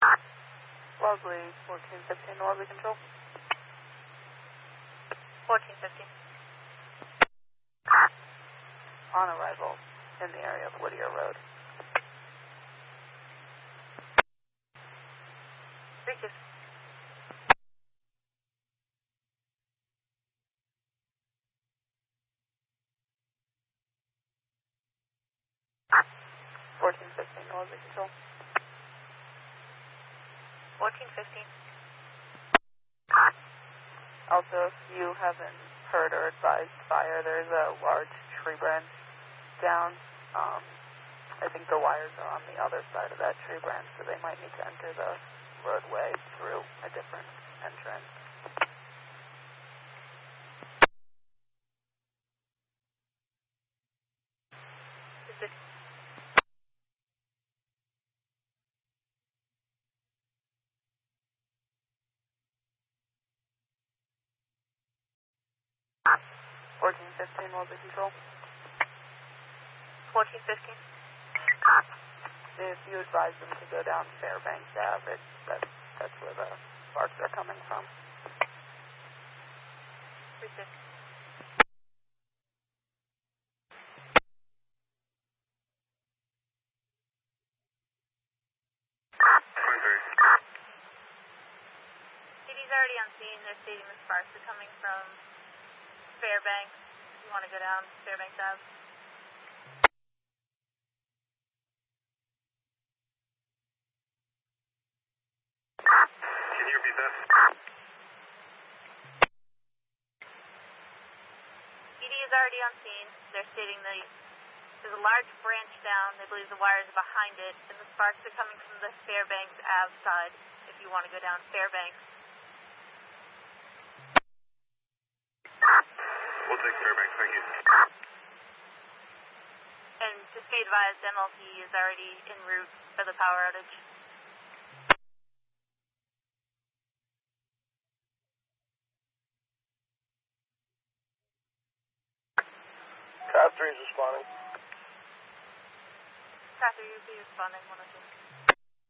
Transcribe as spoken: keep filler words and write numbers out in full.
Lovely, fourteen fifteen, Lovely Control. fourteen fifteen. On arrival in the area of Whittier Road. Thank you. fourteen fifteen, Lovely Control. fourteen fifteen. Also, if you haven't heard or advised fire, there's a large tree branch down. Um, I think the wires are on the other side of that tree branch, so they might need to enter the roadway through a different entrance. Is it? fourteen fifteen, Lovely Control. fourteen fifteen. If you advise them to go down Fairbanks Avenue, it's, that's, that's where the sparks are coming from. three fifty. C D's already on scene. They're stating the sparks are coming from Fairbanks. You want to go down Fairbanks Avenue? Can you repeat that? C D is already on scene. They're stating the there's a large branch down. They believe the wires are behind it, and the sparks are coming from the Fairbanks Ave side. If you want to go down Fairbanks. We'll take Fairbanks, thank you. And just be advised, M L T is already en route for the power outage. Craft three is responding. Catherine, you'll be responding one oh two.